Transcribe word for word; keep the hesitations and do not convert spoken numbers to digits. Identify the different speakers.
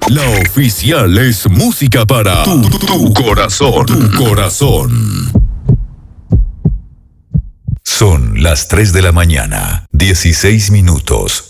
Speaker 1: La oficial es música para tu, tu, tu corazón. Tu corazón.
Speaker 2: Son las tres de la mañana, dieciséis minutos.